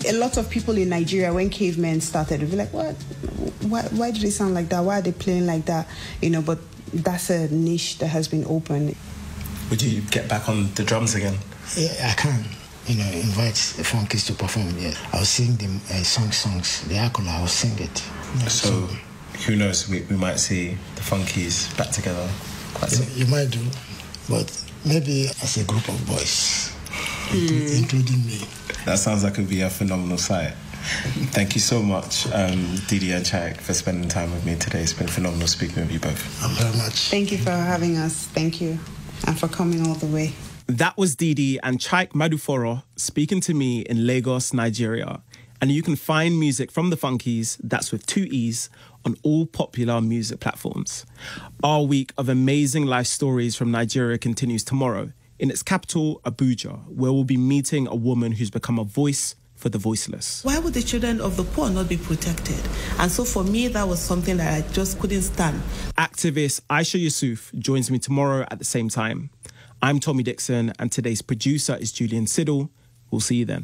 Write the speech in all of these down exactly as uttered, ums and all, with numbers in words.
a lot of people in Nigeria, when cavemen started, would be like, what? Why, why do they sound like that? Why are they playing like that? You know, but that's a niche that has been opened. Would you get back on the drums again? Yeah, I can. You know, invite the Funkies to perform. Yeah, I'll sing them uh, song songs. The Acola, I'll sing it. You know, so, so, who knows? We, we might see the Funkies back together quite soon. You, you might do, but maybe as a group of boys, mm. including me. That sounds like it would be a phenomenal sight. Thank you so much, um, Didi and Chaik, for spending time with me today. It's been phenomenal speaking with you both. Thank you very much. Thank you for having us. Thank you. And for coming all the way. That was Didi and Chaik Maduforo speaking to me in Lagos, Nigeria. And you can find music from the Funkies, that's with two E's, on all popular music platforms. Our week of amazing life stories from Nigeria continues tomorrow in its capital, Abuja, where we'll be meeting a woman who's become a voice for the voiceless. Why would the children of the poor not be protected? And so for me, that was something that I just couldn't stand. Activist Aisha Yusuf joins me tomorrow at the same time. I'm Tommy Dixon, and today's producer is Julian Siddle. We'll see you then.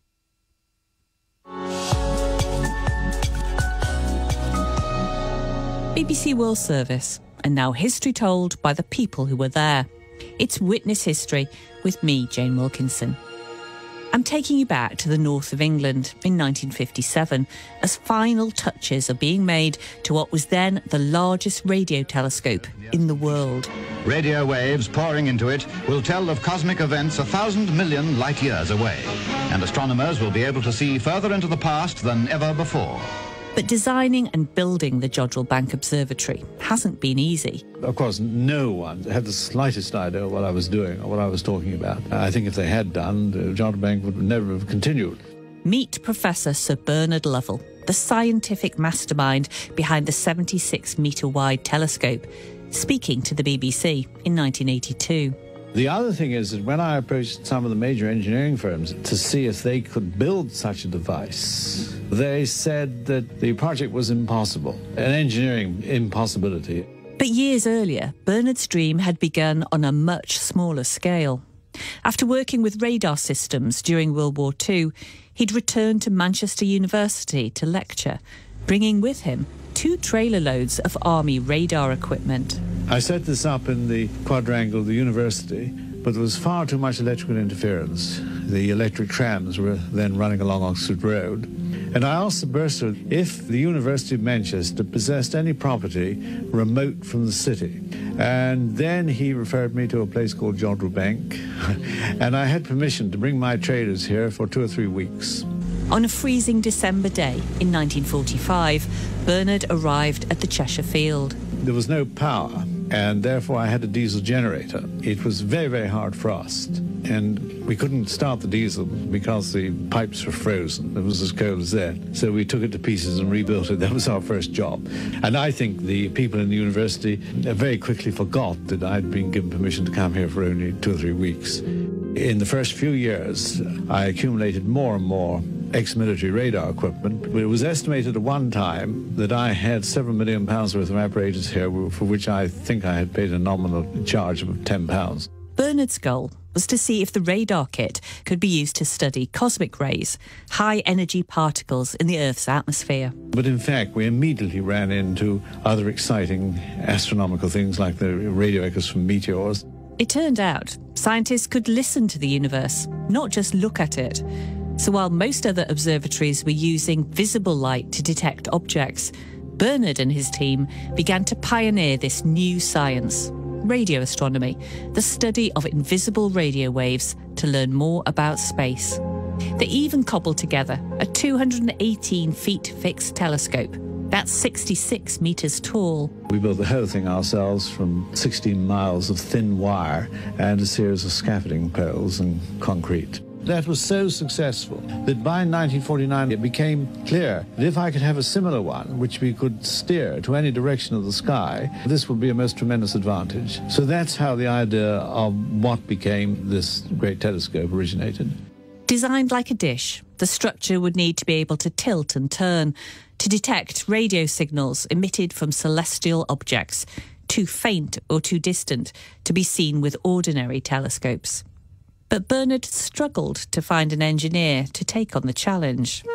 B B C World Service, and now history told by the people who were there. It's Witness History with me, Jane Wilkinson. I'm taking you back to the north of England in nineteen fifty-seven as final touches are being made to what was then the largest radio telescope in the world. Radio waves pouring into it will tell of cosmic events a thousand million light years away, and astronomers will be able to see further into the past than ever before. But designing and building the Jodrell Bank Observatory hasn't been easy. Of course, no one had the slightest idea what I was doing or what I was talking about. I think if they had done, the Jodrell Bank would never have continued. Meet Professor Sir Bernard Lovell, the scientific mastermind behind the seventy-six metre wide telescope, speaking to the B B C in nineteen eighty-two. The other thing is that when I approached some of the major engineering firms to see if they could build such a device, they said that the project was impossible, an engineering impossibility. But years earlier, Bernard's dream had begun on a much smaller scale. After working with radar systems during World War Two, he'd returned to Manchester University to lecture, bringing with him two trailer loads of Army radar equipment. I set this up in the quadrangle of the university, but there was far too much electrical interference. The electric trams were then running along Oxford Road. And I asked the bursar if the University of Manchester possessed any property remote from the city. And then he referred me to a place called Jodrell Bank. And I had permission to bring my traders here for two or three weeks. On a freezing December day in nineteen forty-five, Bernard arrived at the Cheshire Field. There was no power, and therefore I had a diesel generator. It was very, very hard frost, and we couldn't start the diesel because the pipes were frozen. It was as cold as that. So we took it to pieces and rebuilt it. That was our first job. And I think the people in the university very quickly forgot that I'd been given permission to come here for only two or three weeks. In the first few years, I accumulated more and more ex-military radar equipment. It was estimated at one time that I had several million pounds worth of apparatus here, for which I think I had paid a nominal charge of ten pounds. Bernard's goal was to see if the radar kit could be used to study cosmic rays, high-energy particles in the Earth's atmosphere. But in fact, we immediately ran into other exciting astronomical things like the radio echoes from meteors. It turned out scientists could listen to the universe, not just look at it. So while most other observatories were using visible light to detect objects, Bernard and his team began to pioneer this new science, radio astronomy, the study of invisible radio waves to learn more about space. They even cobbled together a two hundred eighteen feet fixed telescope. That's sixty-six metres tall. We built the whole thing ourselves from sixteen miles of thin wire and a series of scaffolding poles and concrete. That was so successful that by nineteen forty-nine it became clear that if I could have a similar one, which we could steer to any direction of the sky, this would be a most tremendous advantage. So that's how the idea of what became this great telescope originated. Designed like a dish, the structure would need to be able to tilt and turn to detect radio signals emitted from celestial objects, too faint or too distant to be seen with ordinary telescopes. But Bernard struggled to find an engineer to take on the challenge.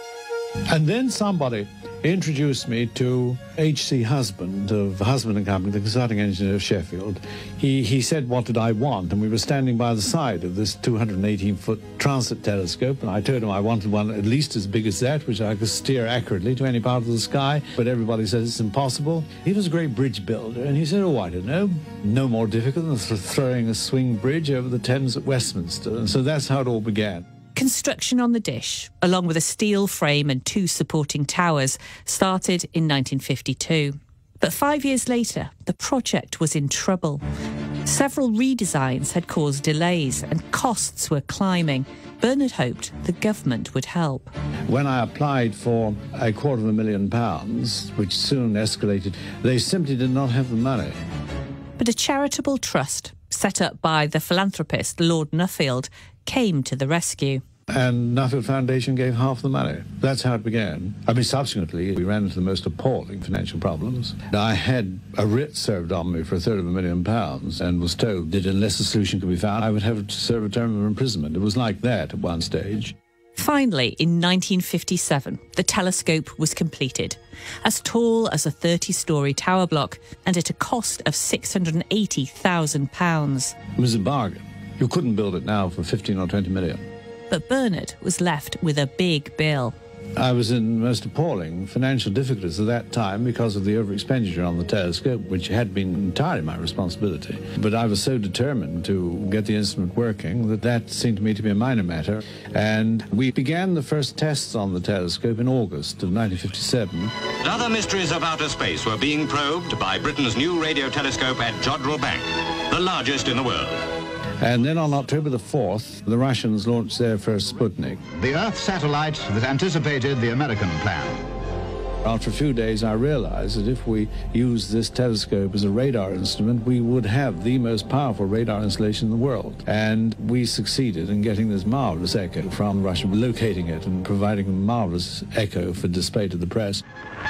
And then somebody introduced me to H C Husband of Husband and Company, the consulting engineer of Sheffield. He, he said, what did I want? And we were standing by the side of this two hundred eighteen foot transit telescope, and I told him I wanted one at least as big as that, which I could steer accurately to any part of the sky, but everybody says it's impossible. He was a great bridge builder, and he said, oh, I don't know, no more difficult than th- throwing a swing bridge over the Thames at Westminster. And so that's how it all began. Construction on the dish, along with a steel frame and two supporting towers, started in nineteen fifty-two. But five years later, the project was in trouble. Several redesigns had caused delays and costs were climbing. Bernard hoped the government would help. When I applied for a quarter of a million pounds, which soon escalated, they simply did not have the money. But a charitable trust set up by the philanthropist Lord Nuffield came to the rescue. And Nuffield Foundation gave half the money. That's how it began. I mean, subsequently, we ran into the most appalling financial problems. I had a writ served on me for a third of a million pounds and was told that unless a solution could be found, I would have to serve a term of imprisonment. It was like that at one stage. Finally, in nineteen fifty-seven, the telescope was completed, as tall as a thirty-storey tower block and at a cost of six hundred eighty thousand pounds. It was a bargain. You couldn't build it now for fifteen or twenty million. But Bernard was left with a big bill. I was in most appalling financial difficulties at that time because of the over-expenditure on the telescope, which had been entirely my responsibility. But I was so determined to get the instrument working that that seemed to me to be a minor matter. And we began the first tests on the telescope in August of nineteen fifty-seven. Other mysteries of outer space were being probed by Britain's new radio telescope at Jodrell Bank, the largest in the world. And then on October the fourth, the Russians launched their first Sputnik. The Earth satellite that anticipated the American plan. After a few days, I realized that if we used this telescope as a radar instrument, we would have the most powerful radar installation in the world. And we succeeded in getting this marvelous echo from Russia, locating it and providing a marvelous echo for display to the press.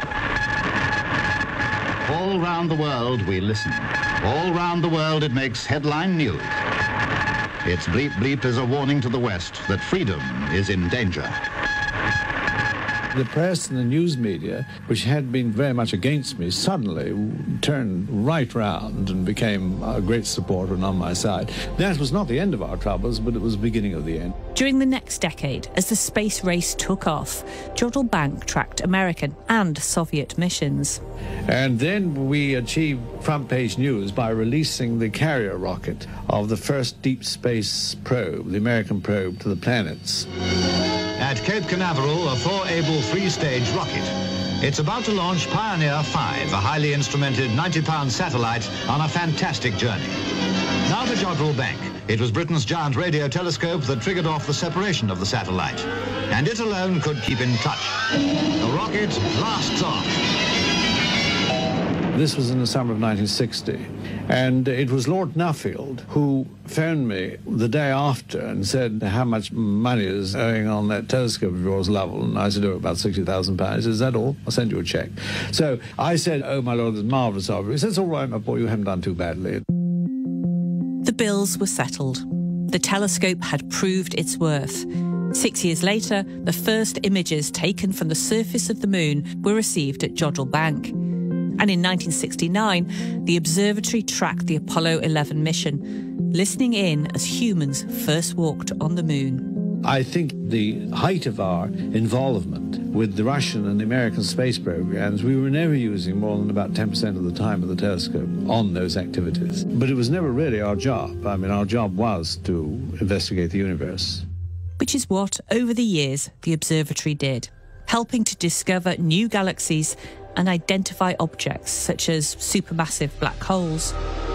All round the world, we listen. All round the world, it makes headline news. Its bleep bleep is a warning to the West that freedom is in danger. The press and the news media, which had been very much against me, suddenly turned right round and became a great supporter and on my side. That was not the end of our troubles, but it was the beginning of the end. During the next decade, as the space race took off, Jodrell Bank tracked American and Soviet missions. And then we achieved front-page news by releasing the carrier rocket of the first deep space probe, the American probe, to the planets. At Cape Canaveral, a four-able three-stage rocket. It's about to launch Pioneer five, a highly instrumented ninety pound satellite on a fantastic journey. Now to Jodrell Bank. It was Britain's giant radio telescope that triggered off the separation of the satellite. And it alone could keep in touch. The rocket blasts off. This was in the summer of nineteen sixty, and it was Lord Nuffield who phoned me the day after and said, how much money is owing on that telescope of yours, Lovell? And I said, oh, about sixty thousand pounds. He said, is that all? I'll send you a cheque. So I said, oh, my Lord, it's marvellous of you. He said, it's all right, my boy, you haven't done too badly. The bills were settled. The telescope had proved its worth. Six years later, the first images taken from the surface of the moon were received at Jodrell Bank. And in nineteen sixty-nine, the observatory tracked the Apollo eleven mission, listening in as humans first walked on the moon. I think the height of our involvement with the Russian and the American space programs, we were never using more than about ten percent of the time of the telescope on those activities. But it was never really our job. I mean, our job was to investigate the universe. Which is what, over the years, the observatory did, helping to discover new galaxies and identify objects such as supermassive black holes.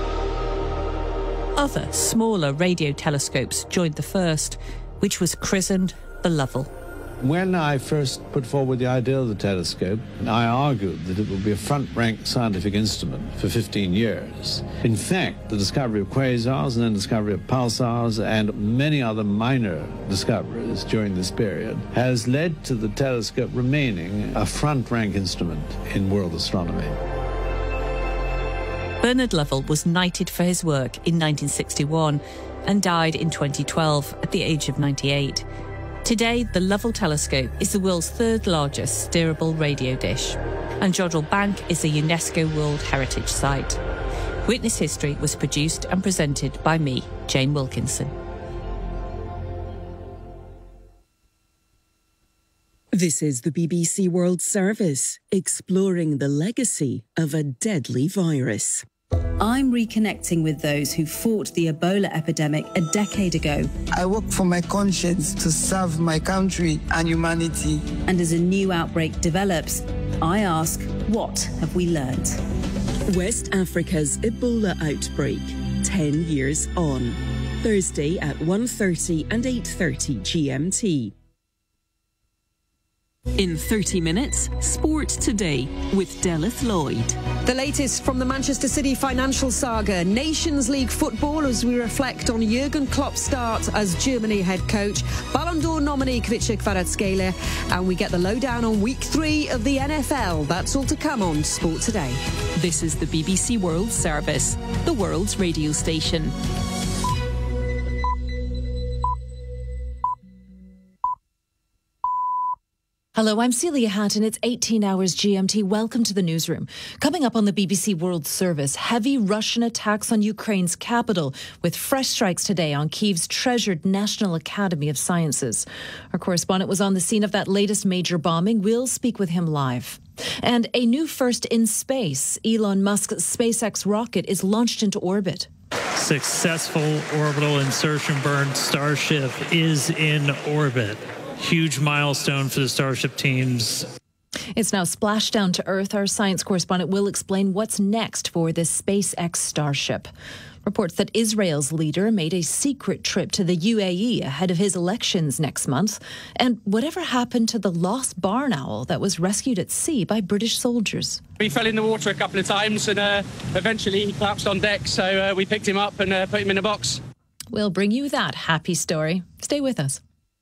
Other, smaller radio telescopes joined the first, which was christened the Lovell. When I first put forward the idea of the telescope, I argued that it would be a front-rank scientific instrument for fifteen years. In fact, the discovery of quasars and then the discovery of pulsars and many other minor discoveries during this period has led to the telescope remaining a front-rank instrument in world astronomy. Bernard Lovell was knighted for his work in nineteen sixty-one and died in twenty twelve at the age of ninety-eight. Today, the Lovell Telescope is the world's third largest steerable radio dish, and Jodrell Bank is a UNESCO World Heritage Site. Witness History was produced and presented by me, Jane Wilkinson. This is the B B C World Service, exploring the legacy of a deadly virus. I'm reconnecting with those who fought the Ebola epidemic a decade ago. I work for my conscience to serve my country and humanity. And as a new outbreak develops, I ask, what have we learned? West Africa's Ebola outbreak, ten years on. Thursday at one thirty and eight thirty G M T. In thirty minutes, Sport Today with Delith Lloyd. The latest from the Manchester City financial saga, Nations League football as we reflect on Jurgen Klopp's start as Germany head coach, Ballon d'Or nominee Kvitschek Kvaratskhelia, and we get the lowdown on week three of the N F L. That's all to come on Sport Today. This is the B B C World Service, the world's radio station. Hello, I'm Celia Hatton. It's eighteen hours G M T. Welcome to the newsroom. Coming up on the B B C World Service, heavy Russian attacks on Ukraine's capital, with fresh strikes today on Kyiv's treasured National Academy of Sciences. Our correspondent was on the scene of that latest major bombing. We'll speak with him live. And a new first in space. Elon Musk's SpaceX rocket is launched into orbit. Successful orbital insertion burn. Starship is in orbit. Huge milestone for the Starship teams. It's now splashed down to Earth. Our science correspondent will explain what's next for the SpaceX Starship. Reports that Israel's leader made a secret trip to the U A E ahead of his elections next month. And whatever happened to the lost barn owl that was rescued at sea by British soldiers? He fell in the water a couple of times and uh, eventually he collapsed on deck. So uh, we picked him up and uh, put him in a box. We'll bring you that happy story. Stay with us.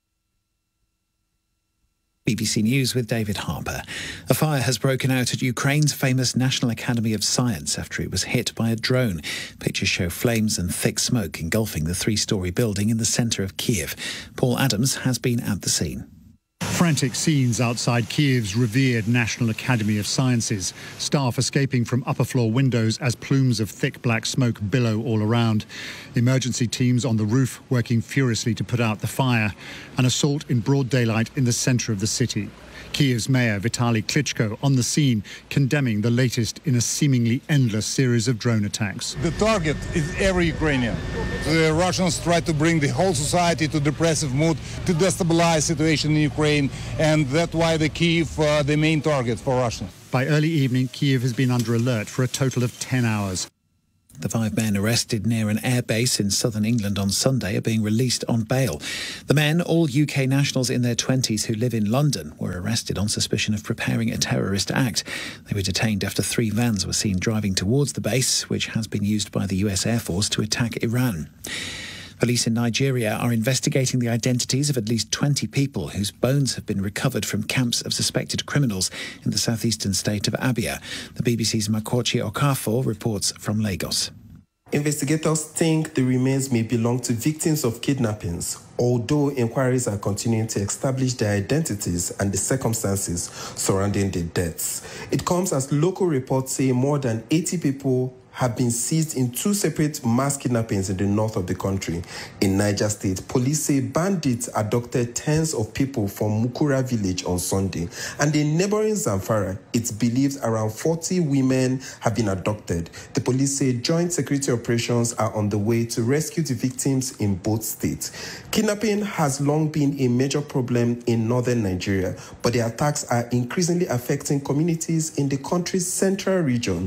B B C News with David Harper. A fire has broken out at Ukraine's famous National Academy of Science after it was hit by a drone. Pictures show flames and thick smoke engulfing the three-storey building in the centre of Kiev. Paul Adams has been at the scene. Frantic scenes outside Kiev's revered National Academy of Sciences. Staff escaping from upper floor windows as plumes of thick black smoke billow all around. Emergency teams on the roof working furiously to put out the fire. An assault in broad daylight in the centre of the city. Kiev's mayor Vitaly Klitschko on the scene, condemning the latest in a seemingly endless series of drone attacks. The target is every Ukrainian. The Russians try to bring the whole society to depressive mood, to destabilize the situation in Ukraine, and that's why the Kiev uh, the main target for Russia. By early evening, Kiev has been under alert for a total of ten hours. The five men arrested near an airbase in southern England on Sunday are being released on bail. The men, all U K nationals in their twenties who live in London, were arrested on suspicion of preparing a terrorist act. They were detained after three vans were seen driving towards the base, which has been used by the U S Air Force to attack Iran. Police in Nigeria are investigating the identities of at least twenty people whose bones have been recovered from camps of suspected criminals in the southeastern state of Abia. The B B C's Makochi Okafor reports from Lagos. Investigators think the remains may belong to victims of kidnappings, although inquiries are continuing to establish their identities and the circumstances surrounding the deaths. It comes as local reports say more than eighty people have been seized in two separate mass kidnappings in the north of the country. In Niger State, police say bandits abducted tens of people from Mukura village on Sunday. And in neighboring Zamfara, it's believed around forty women have been abducted. The police say joint security operations are on the way to rescue the victims in both states. Kidnapping has long been a major problem in northern Nigeria, but the attacks are increasingly affecting communities in the country's central region.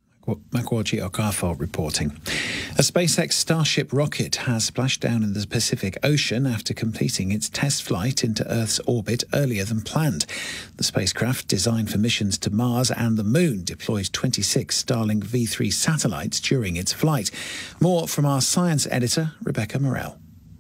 Makwaji Okafor reporting. A SpaceX Starship rocket has splashed down in the Pacific Ocean after completing its test flight into Earth's orbit earlier than planned. The spacecraft, designed for missions to Mars and the Moon, deploys twenty-six Starlink V three satellites during its flight. More from our science editor, Rebecca Morell.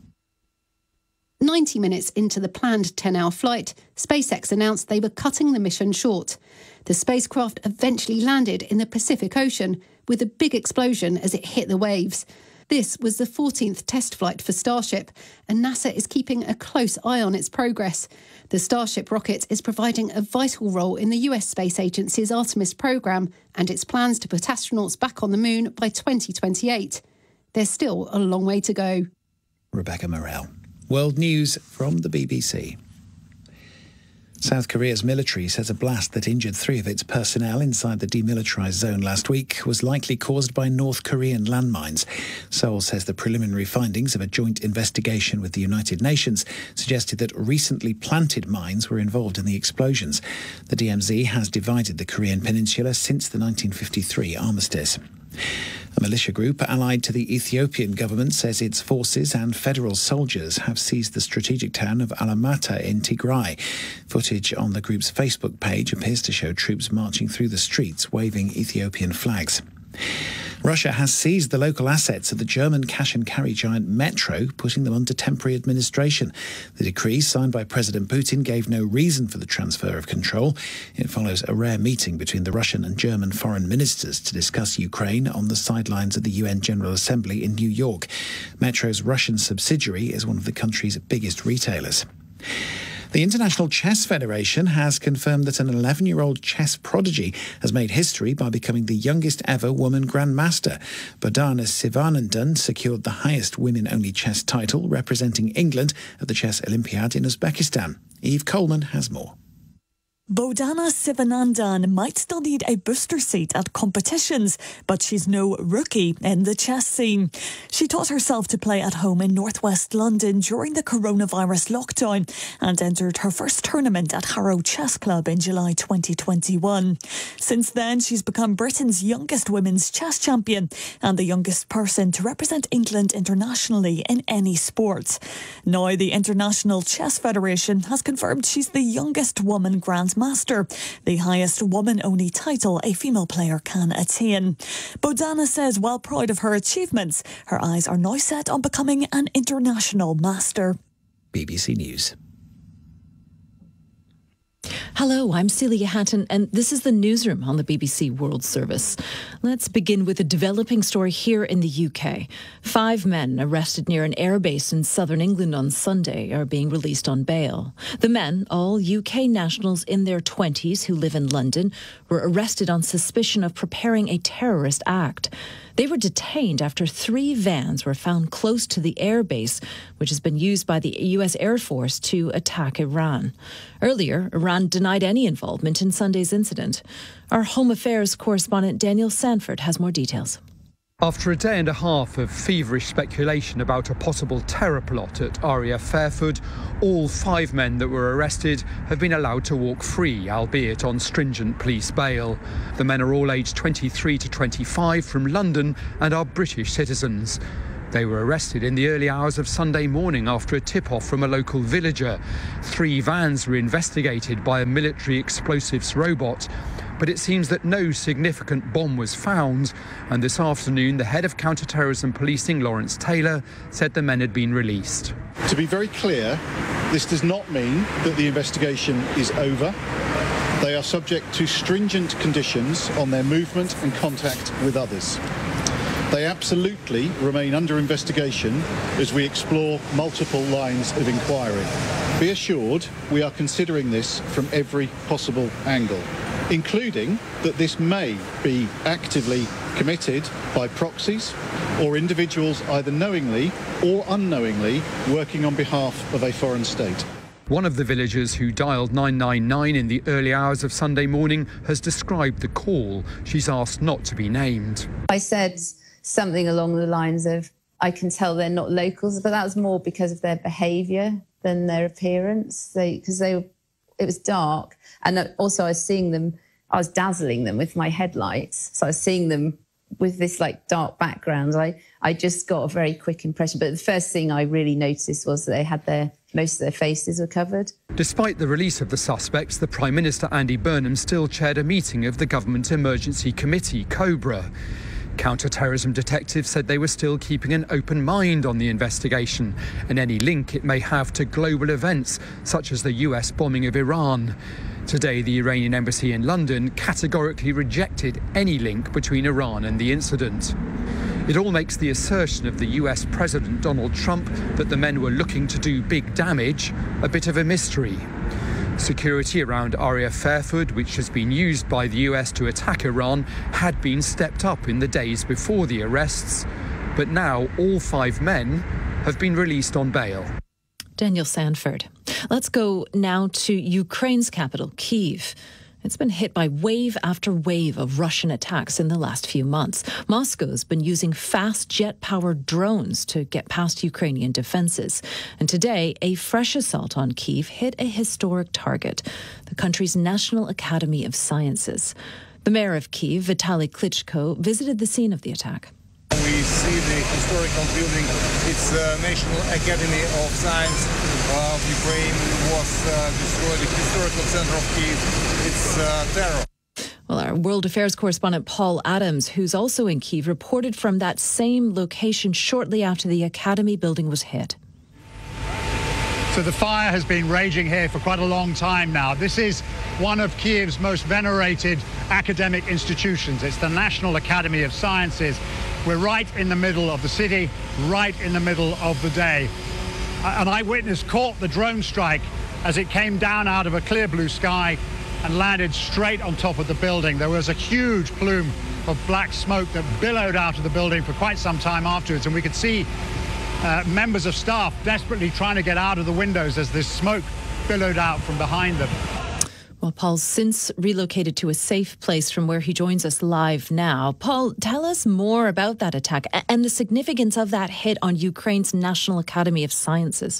ninety minutes into the planned ten-hour flight, SpaceX announced they were cutting the mission short. The spacecraft eventually landed in the Pacific Ocean, with a big explosion as it hit the waves. This was the fourteenth test flight for Starship, and NASA is keeping a close eye on its progress. The Starship rocket is providing a vital role in the U S Space Agency's Artemis program and its plans to put astronauts back on the moon by twenty twenty-eight. There's still a long way to go. Rebecca Morell. World News from the B B C. South Korea's military says a blast that injured three of its personnel inside the demilitarised zone last week was likely caused by North Korean landmines. Seoul says the preliminary findings of a joint investigation with the United Nations suggested that recently planted mines were involved in the explosions. The D M Z has divided the Korean peninsula since the nineteen fifty-three armistice. A militia group allied to the Ethiopian government says its forces and federal soldiers have seized the strategic town of Alamata in Tigray. Footage on the group's Facebook page appears to show troops marching through the streets waving Ethiopian flags. Russia has seized the local assets of the German cash and carry giant Metro, putting them under temporary administration. The decree signed by President Putin gave no reason for the transfer of control. It follows a rare meeting between the Russian and German foreign ministers to discuss Ukraine on the sidelines of the U N General Assembly in New York. Metro's Russian subsidiary is one of the country's biggest retailers. The International Chess Federation has confirmed that an eleven-year-old chess prodigy has made history by becoming the youngest ever woman grandmaster. Bogdana Sivanandan secured the highest women-only chess title, representing England at the Chess Olympiad in Uzbekistan. Eve Coleman has more. Bogdana Sivanandan might still need a booster seat at competitions, but she's no rookie in the chess scene. She taught herself to play at home in northwest London during the coronavirus lockdown and entered her first tournament at Harrow Chess Club in July twenty twenty-one. Since then, she's become Britain's youngest women's chess champion and the youngest person to represent England internationally in any sport. Now, the International Chess Federation has confirmed she's the youngest woman Grand Master, the highest woman-only title a female player can attain. Bogdana says while proud of her achievements, her eyes are now set on becoming an international master. B B C News. Hello, I'm Celia Hatton, and this is the Newsroom on the B B C World Service. Let's begin with a developing story here in the U K. Five men arrested near an airbase in southern England on Sunday are being released on bail. The men, all U K nationals in their twenties who live in London, were arrested on suspicion of preparing a terrorist act. They were detained after three vans were found close to the airbase, which has been used by the U S Air Force to attack Iran. Earlier, Iran denied any involvement in Sunday's incident. Our Home Affairs correspondent Daniel Sanford has more details. After a day and a half of feverish speculation about a possible terror plot at R A F Fairford, all five men that were arrested have been allowed to walk free, albeit on stringent police bail. The men are all aged twenty-three to twenty-five from London and are British citizens. They were arrested in the early hours of Sunday morning after a tip-off from a local villager. Three vans were investigated by a military explosives robot, but it seems that no significant bomb was found, and this afternoon the head of counter-terrorism policing, Lawrence Taylor, said the men had been released. To be very clear, this does not mean that the investigation is over. They are subject to stringent conditions on their movement and contact with others. They absolutely remain under investigation as we explore multiple lines of inquiry. Be assured we are considering this from every possible angle, including that this may be actively committed by proxies or individuals either knowingly or unknowingly working on behalf of a foreign state. One of the villagers who dialed nine nine nine in the early hours of Sunday morning has described the call. She's asked not to be named. I said something along the lines of, I can tell they're not locals, but that was more because of their behaviour than their appearance. They, because they, it was dark, and also I was seeing them, I was dazzling them with my headlights, so I was seeing them with this like dark background. I, I just got a very quick impression, but the first thing I really noticed was that they had their, most of their faces were covered. Despite the release of the suspects, the Prime Minister Andy Burnham still chaired a meeting of the Government Emergency Committee, COBRA. Counter-terrorism detectives said they were still keeping an open mind on the investigation and any link it may have to global events such as the U S bombing of Iran. Today, the Iranian embassy in London categorically rejected any link between Iran and the incident. It all makes the assertion of the U S President Donald Trump that the men were looking to do big damage a bit of a mystery. Security around A R E A Fairford, which has been used by the U S to attack Iran, had been stepped up in the days before the arrests. But now all five men have been released on bail. Daniel Sanford. Let's go now to Ukraine's capital, Kyiv. It's been hit by wave after wave of Russian attacks in the last few months. Moscow's been using fast jet-powered drones to get past Ukrainian defences. And today, a fresh assault on Kyiv hit a historic target, the country's National Academy of Sciences. The mayor of Kyiv, Vitaly Klitschko, visited the scene of the attack. We see the historical building. It's the National Academy of Science of Ukraine. It was uh, destroyed, the historical center of Kyiv. It's uh, terror. Well, our World Affairs correspondent Paul Adams, who's also in Kyiv, reported from that same location shortly after the Academy building was hit. So the fire has been raging here for quite a long time now. This is one of Kyiv's most venerated academic institutions. It's the National Academy of Sciences. We're right in the middle of the city, right in the middle of the day. An eyewitness caught the drone strike as it came down out of a clear blue sky and landed straight on top of the building. There was a huge plume of black smoke that billowed out of the building for quite some time afterwards, and we could see uh, members of staff desperately trying to get out of the windows as this smoke billowed out from behind them. Well, Paul's since relocated to a safe place from where he joins us live now. Paul, tell us more about that attack and the significance of that hit on Ukraine's National Academy of Sciences.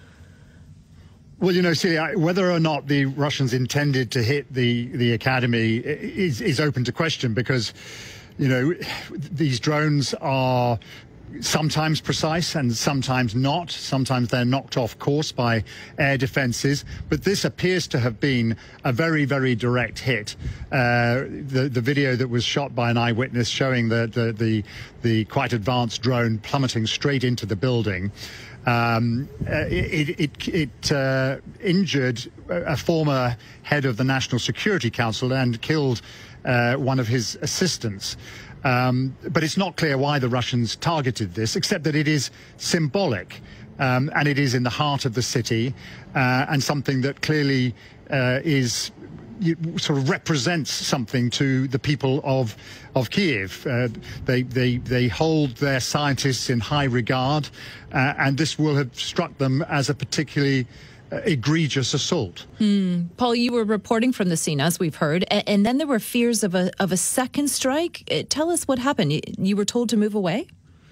Well, you know, Celia, whether or not the Russians intended to hit the, the academy is, is open to question because, you know, these drones are sometimes precise and sometimes not. Sometimes they're knocked off course by air defences. But this appears to have been a very, very direct hit. Uh, the, the video that was shot by an eyewitness showing the, the, the, the quite advanced drone plummeting straight into the building. Um, uh, it it, it uh, injured a former head of the National Security Council and killed uh, one of his assistants. Um, but it's not clear why the Russians targeted this, except that it is symbolic. Um, and it is in the heart of the city uh, and something that clearly uh, is sort of represents something to the people of of Kyiv. Uh, they they they hold their scientists in high regard, uh, and this will have struck them as a particularly uh, egregious assault. Hmm. Paul, you were reporting from the scene, as we've heard, and, and then there were fears of a of a second strike. Uh, tell us what happened. You, you were told to move away?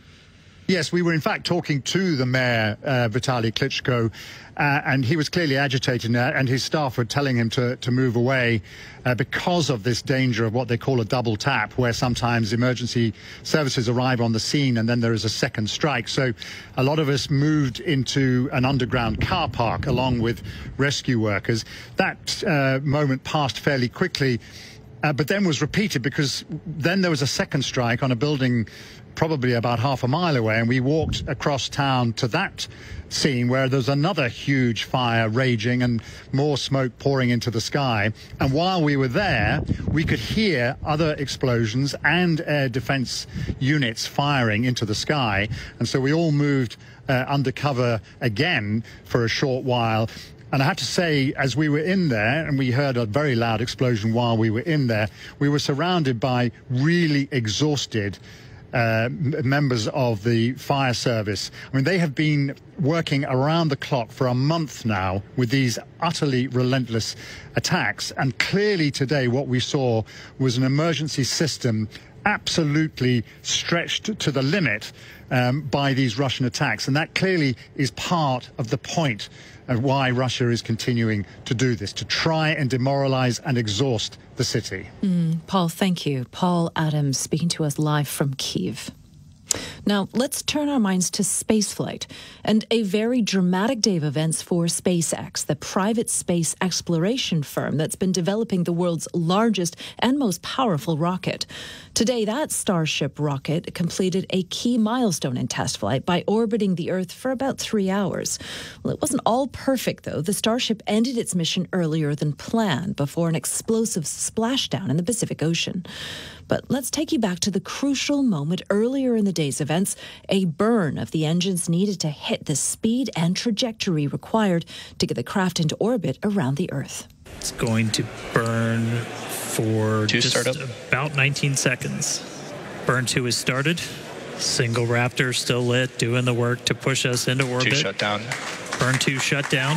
Yes, we were in fact talking to the mayor, uh, Vitaly Klitschko, uh, and he was clearly agitated, uh, and his staff were telling him to, to move away uh, because of this danger of what they call a double tap, where sometimes emergency services arrive on the scene and then there is a second strike. So a lot of us moved into an underground car park along with rescue workers. That uh, moment passed fairly quickly, uh, but then was repeated because then there was a second strike on a building probably about half a mile away, and we walked across town to that scene where there's another huge fire raging and more smoke pouring into the sky. And while we were there, we could hear other explosions and air defense units firing into the sky. And so we all moved uh, undercover again for a short while. And I have to say, as we were in there, and we heard a very loud explosion while we were in there, we were surrounded by really exhausted Uh, members of the fire service. I mean, they have been working around the clock for a month now with these utterly relentless attacks. And clearly today what we saw was an emergency system absolutely stretched to the limit um, by these Russian attacks. And that clearly is part of the point of why Russia is continuing to do this, to try and demoralize and exhaust the city. Mm, Paul, thank you. Paul Adams speaking to us live from Kyiv. Now, let's turn our minds to spaceflight and a very dramatic day of events for SpaceX, the private space exploration firm that's been developing the world's largest and most powerful rocket. Today, that Starship rocket completed a key milestone in test flight by orbiting the Earth for about three hours. Well, it wasn't all perfect, though. The Starship ended its mission earlier than planned before an explosive splashdown in the Pacific Ocean. But let's take you back to the crucial moment earlier in the day's events, a burn of the engines needed to hit the speed and trajectory required to get the craft into orbit around the Earth. It's going to burn for two just startup. about nineteen seconds. Burn two is started. Single Raptor still lit, doing the work to push us into orbit. Two shut down. Burn two shut down.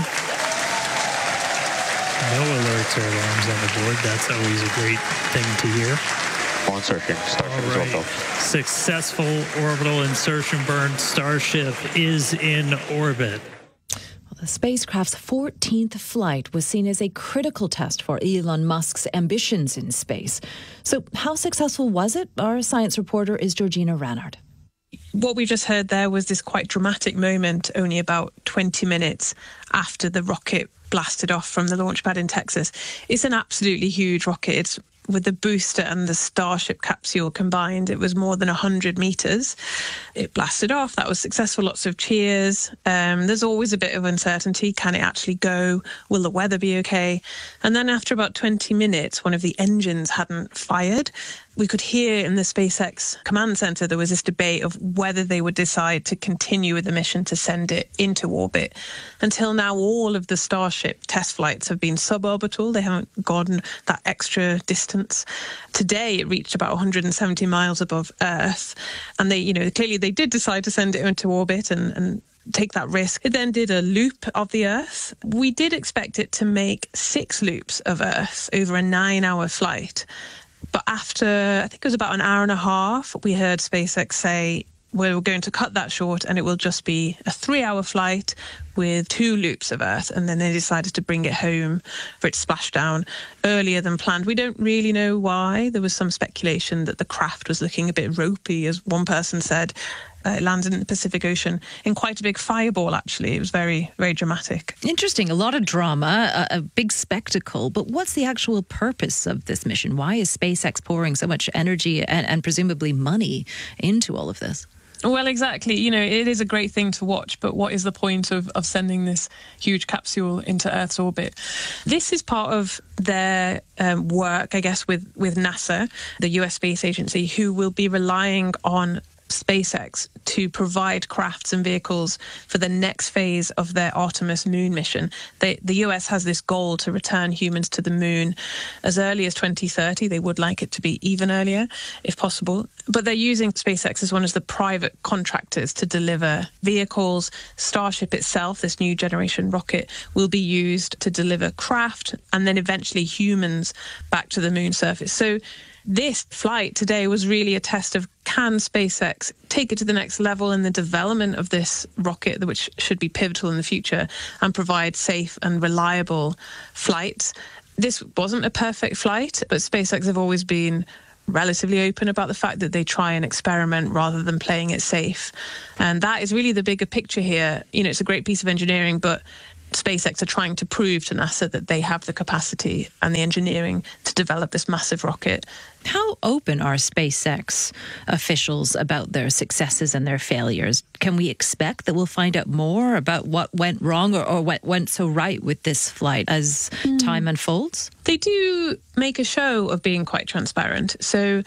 No alerts or alarms on the board. That's always a great thing to hear. On insertion, Starship All right. is well. Successful orbital insertion burn. Starship is in orbit. Well, the spacecraft's fourteenth flight was seen as a critical test for Elon Musk's ambitions in space. So how successful was it? Our science reporter is Georgina Ranard. What we just heard there was this quite dramatic moment only about twenty minutes after the rocket blasted off from the launch pad in Texas. It's an absolutely huge rocket. It's with the booster and the Starship capsule combined, it was more than one hundred metres. It blasted off. That was successful. Lots of cheers. Um, there's always a bit of uncertainty. Can it actually go? Will the weather be okay? And then after about twenty minutes, one of the engines hadn't fired. We could hear in the SpaceX command center there was this debate of whether they would decide to continue with the mission to send it into orbit. Until now, all of the Starship test flights have been suborbital. They haven't gone that extra distance. Today, it reached about one hundred seventy miles above Earth. And they, you know, clearly they did decide to send it into orbit and, and take that risk. It then did a loop of the Earth. We did expect it to make six loops of Earth over a nine-hour flight. But after, I think it was about an hour and a half, we heard SpaceX say, we're going to cut that short and it will just be a three-hour flight with two loops of Earth. And then they decided to bring it home for its splashdown earlier than planned. We don't really know why. There was some speculation that the craft was looking a bit ropey, as one person said. Uh, it landed in the Pacific Ocean in quite a big fireball, actually. It was very, very dramatic. Interesting. A lot of drama, a, a big spectacle. But what's the actual purpose of this mission? Why is SpaceX pouring so much energy and, and presumably money into all of this? Well, exactly. You know, it is a great thing to watch, but what is the point of, of sending this huge capsule into Earth's orbit? This is part of their um, work, I guess, with, with NASA, the U S Space Agency, who will be relying on SpaceX to provide crafts and vehicles for the next phase of their Artemis moon mission. They, the U S has this goal to return humans to the moon as early as twenty thirty. They would like it to be even earlier, if possible. But they're using SpaceX as one of the private contractors to deliver vehicles. Starship itself, this new generation rocket, will be used to deliver craft and then eventually humans back to the moon surface. So this flight today was really a test of, can SpaceX take it to the next level in the development of this rocket, which should be pivotal in the future, and provide safe and reliable flights. This wasn't a perfect flight, but SpaceX have always been relatively open about the fact that they try and experiment rather than playing it safe. And that is really the bigger picture here. You know, it's a great piece of engineering, but SpaceX are trying to prove to NASA that they have the capacity and the engineering to develop this massive rocket. How open are SpaceX officials about their successes and their failures? Can we expect that we'll find out more about what went wrong or, or what went so right with this flight as mm. time unfolds? They do make a show of being quite transparent. So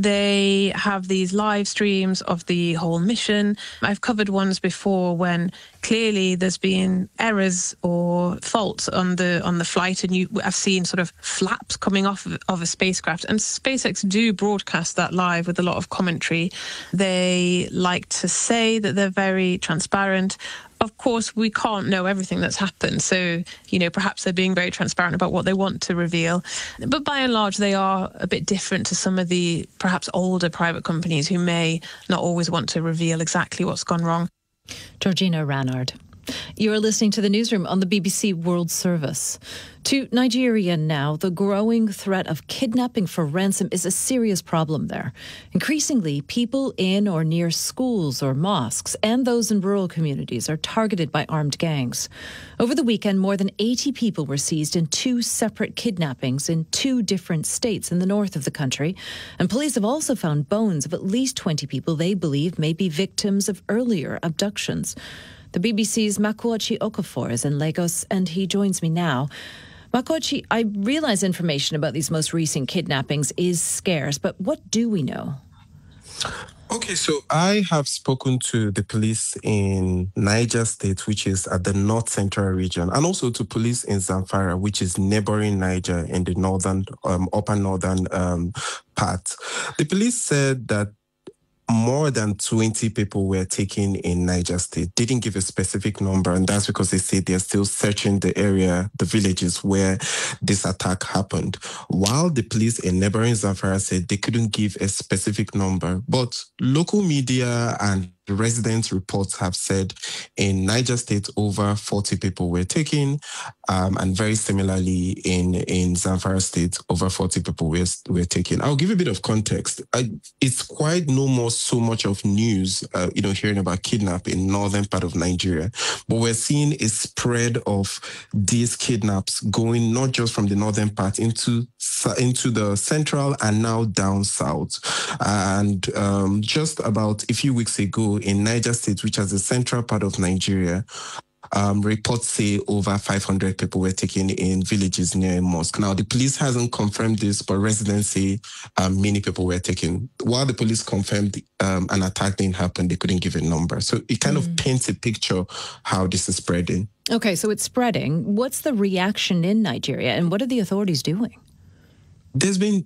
they have these live streams of the whole mission. I've covered ones before when clearly there's been errors or faults on the on the flight, and you I've seen sort of flaps coming off of, of a spacecraft. And SpaceX do broadcast that live with a lot of commentary. They like to say that they're very transparent. Of course, we can't know everything that's happened. So, you know, perhaps they're being very transparent about what they want to reveal. But by and large, they are a bit different to some of the perhaps older private companies who may not always want to reveal exactly what's gone wrong. Georgina Ranard. You are listening to the Newsroom on the B B C World Service. To Nigeria now, the growing threat of kidnapping for ransom is a serious problem there. Increasingly, people in or near schools or mosques and those in rural communities are targeted by armed gangs. Over the weekend, more than eighty people were seized in two separate kidnappings in two different states in the north of the country. And police have also found bones of at least twenty people they believe may be victims of earlier abductions. The B B C's Makuachi Okafor is in Lagos, and he joins me now. Makuachi, I realise information about these most recent kidnappings is scarce, but what do we know? Okay, so I have spoken to the police in Niger State, which is at the north central region, and also to police in Zamfara, which is neighboring Niger in the northern, um, upper northern um, part. The police said that more than twenty people were taken in Niger State. They didn't give a specific number, and that's because they say they're still searching the area, the villages where this attack happened. While the police in neighboring Zamfara said they couldn't give a specific number, but local media and resident reports have said in Niger State over forty people were taken, um, and very similarly in, in Zamfara State over forty people were, were taken. I'll give a bit of context. I, it's quite no more so much of news, uh, you know, hearing about kidnap in northern part of Nigeria, but we're seeing a spread of these kidnaps going not just from the northern part into into the central and now down south. And um, just about a few weeks ago, in Niger State, which is the central part of Nigeria, um, reports say over five hundred people were taken in villages near a mosque. Now, the police hasn't confirmed this, but residents say um, many people were taken. While the police confirmed um, an attack didn't happen, they couldn't give a number. So it kind mm. of paints a picture how this is spreading. Okay, so it's spreading. What's the reaction in Nigeria, and what are the authorities doing? There's been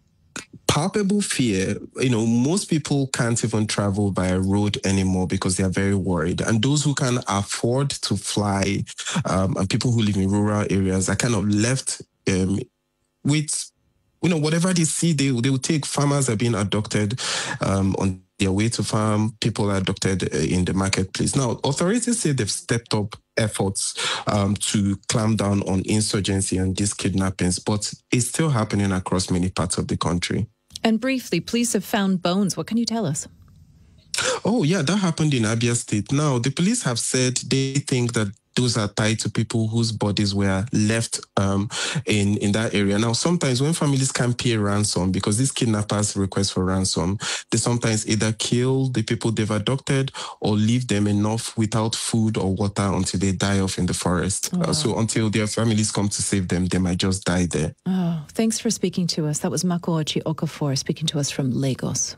palpable fear. You know, most people can't even travel by road anymore because they are very worried. And those who can afford to fly, um, and people who live in rural areas are kind of left um, with, you know, whatever they see, they, they will take. Farmers are being abducted um, on their way to farm. People are abducted in the marketplace. Now, authorities say they've stepped up efforts um, to clamp down on insurgency and these kidnappings, but it's still happening across many parts of the country. And briefly, police have found bones. What can you tell us? Oh, yeah, that happened in Abia State. Now, the police have said they think that those are tied to people whose bodies were left um, in, in that area. Now, sometimes when families can't pay ransom, because these kidnappers request for ransom, they sometimes either kill the people they've abducted or leave them enough without food or water until they die off in the forest. Oh, wow. uh, so until their families come to save them, they might just die there. Oh, thanks for speaking to us. That was Makuachi Okafor speaking to us from Lagos.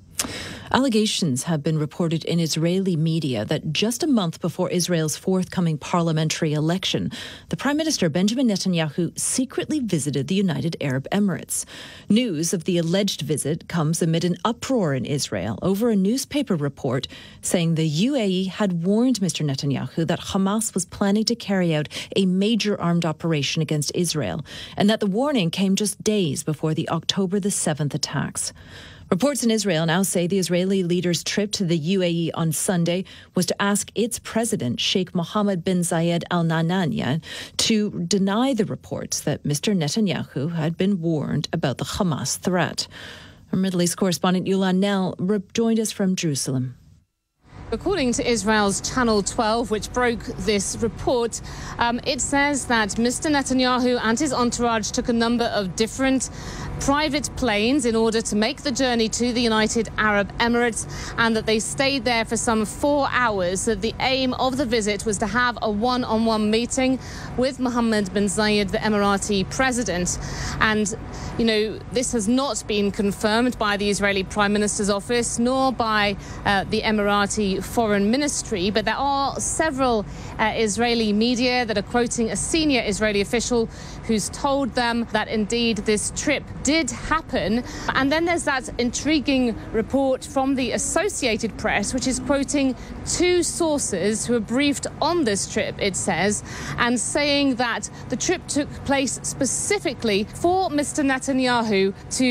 Allegations have been reported in Israeli media that just a month before Israel's forthcoming parliamentary election, the Prime Minister Benjamin Netanyahu secretly visited the United Arab Emirates. News of the alleged visit comes amid an uproar in Israel over a newspaper report saying the U A E had warned Mister Netanyahu that Hamas was planning to carry out a major armed operation against Israel, and that the warning came just days before the October the seventh attacks. Reports in Israel now say the Israeli leader's trip to the U A E on Sunday was to ask its president, Sheikh Mohammed bin Zayed Al Nahyan, to deny the reports that Mister Netanyahu had been warned about the Hamas threat. Our Middle East correspondent Yulan Nell joined us from Jerusalem. According to Israel's Channel twelve, which broke this report, um, it says that Mister Netanyahu and his entourage took a number of different private planes in order to make the journey to the United Arab Emirates, and that they stayed there for some four hours. That the aim of the visit was to have a one-on-one meeting with Mohammed bin Zayed, the Emirati president. And, you know, this has not been confirmed by the Israeli Prime Minister's office, nor by uh, the Emirati Foreign Ministry, but there are several uh, Israeli media that are quoting a senior Israeli official who's told them that indeed this trip did happen. And then there's that intriguing report from the Associated Press, which is quoting two sources who were briefed on this trip, it says, and saying that the trip took place specifically for Mister Netanyahu to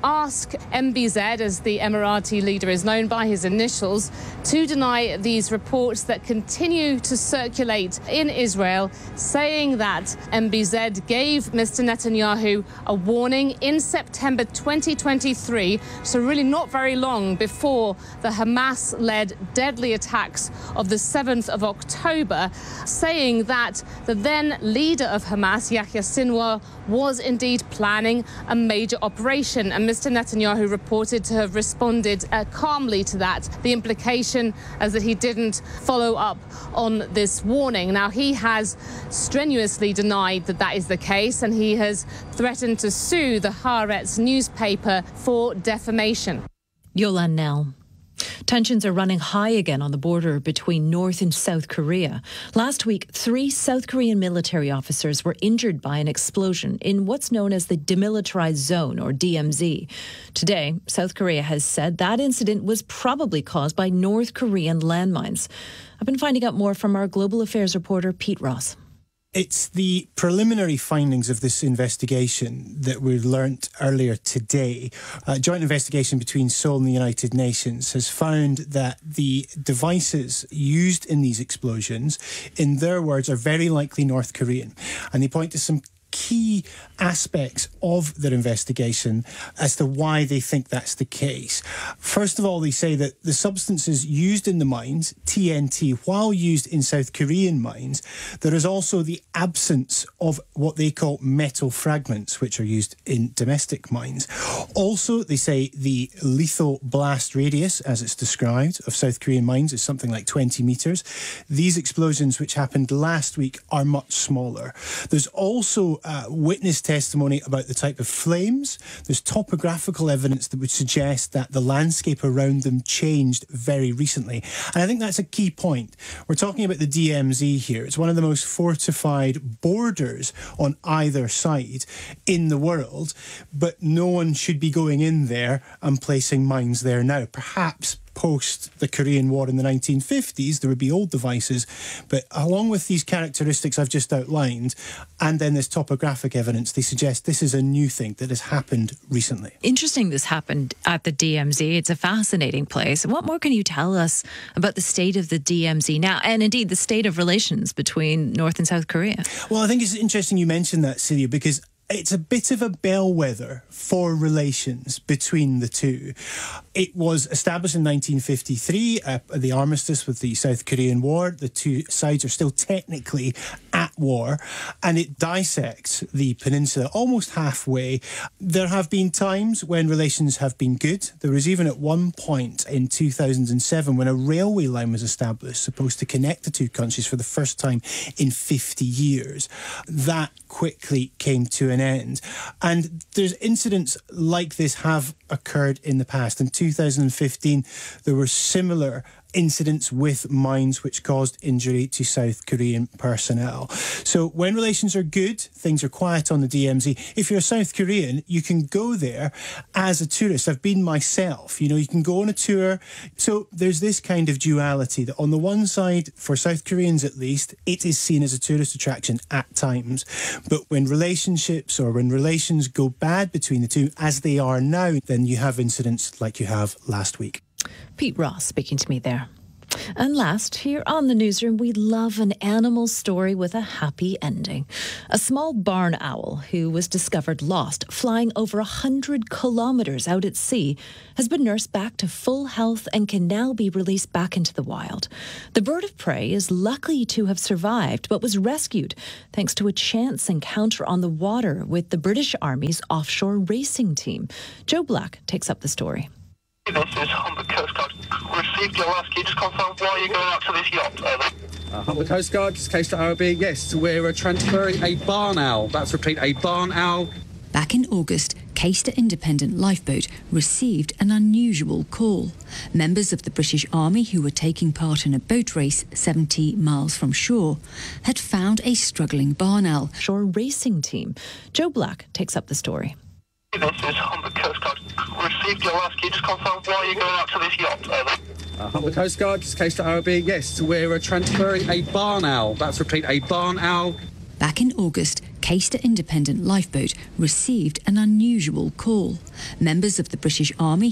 ask M B Z, as the Emirati leader is known by his initials, to deny these reports that continue to circulate in Israel, saying that M B Z gave Mister Netanyahu a warning in September twenty twenty-three, so really not very long before the Hamas-led deadly attacks of the seventh of October, saying that the then leader of Hamas, Yahya Sinwar, was indeed planning a major operation. And Mister Netanyahu reported to have responded uh, calmly to that. The implication is that he didn't follow up on this warning. Now, he has strenuously denied that that is the case, and he has threatened to sue the Haaretz newspaper for defamation. Yolan Nell. Tensions are running high again on the border between North and South Korea. Last week, three South Korean military officers were injured by an explosion in what's known as the Demilitarized Zone, or D M Z. Today, South Korea has said that incident was probably caused by North Korean landmines. I've been finding out more from our Global Affairs reporter, Pete Ross. It's the preliminary findings of this investigation that we learnt earlier today. A joint investigation between Seoul and the United Nations has found that the devices used in these explosions, in their words, are very likely North Korean. And they point to some key aspects of their investigation as to why they think that's the case. First of all, they say that the substances used in the mines, T N T, while used in South Korean mines, there is also the absence of what they call metal fragments, which are used in domestic mines. Also, they say the lethal blast radius, as it's described, of South Korean mines is something like twenty metres. These explosions, which happened last week, are much smaller. There's also uh, witness testimony about the type of flames. There's topographical evidence that would suggest that the landscape around them changed very recently. And I think that's a key point. We're talking about the D M Z here. It's one of the most fortified borders on either side in the world, but no one should be going in there and placing mines there now. Perhaps post the Korean War in the nineteen fifties, there would be old devices, but along with these characteristics I've just outlined, and then this topographic evidence, they suggest this is a new thing that has happened recently. Interesting this happened at the D M Z. It's a fascinating place. What more can you tell us about the state of the D M Z now, and indeed the state of relations between North and South Korea? Well, I think it's interesting you mentioned that, Celia, because it's a bit of a bellwether for relations between the two. It was established in nineteen fifty-three, uh, the armistice with the South Korean War. The two sides are still technically at war, and it dissects the peninsula almost halfway. There have been times when relations have been good. There was even at one point in two thousand seven when a railway line was established, supposed to connect the two countries for the first time in fifty years. That quickly came to an end. And there's incidents like this have occurred in the past. In two thousand fifteen, there were similar incidents with mines which caused injury to South Korean personnel. So when relations are good, things are quiet on the D M Z. If you're South Korean, you can go there as a tourist. I've been myself. You know, you can go on a tour. So there's this kind of duality that on the one side, for South Koreans at least, it is seen as a tourist attraction at times. But when relationships or when relations go bad between the two, as they are now, then you have incidents like you have last week. Pete Ross speaking to me there. And last, here on the newsroom, we love an animal story with a happy ending. A small barn owl who was discovered lost, flying over one hundred kilometres out at sea, has been nursed back to full health and can now be released back into the wild. The bird of prey is lucky to have survived, but was rescued thanks to a chance encounter on the water with the British Army's offshore racing team. Joe Black takes up the story. This is Humber Coast Guard. Received your last key. Just confirm why you're going out to this yacht. Over. Uh, Humber Coast Guard, this is Case to R B. Yes, we're uh, transferring a barn owl. That's repeat, a barn owl. Back in August, Caister Independent Lifeboat received an unusual call. Members of the British Army who were taking part in a boat race seventy miles from shore had found a struggling barn owl. Shore racing team. Joe Black takes up the story. This is Humber Coast Guard. Received your last key. Just confirm why you're going out to this yacht. Over. Uh, Humber Coast Guard, this is Case to R B. Yes, we're uh, transferring a barn owl. That's repeat, a barn owl. Back in August, Caister Independent Lifeboat received an unusual call. Members of the British Army